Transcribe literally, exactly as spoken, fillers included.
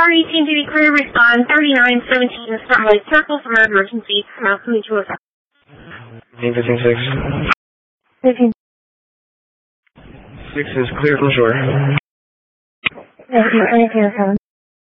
Car eighteen to be clear, respond thirty-nine seventeen Starlight Circle from our emergency. Now coming to us. fifteen six. fifteen six is clear from shore. twenty-two seven.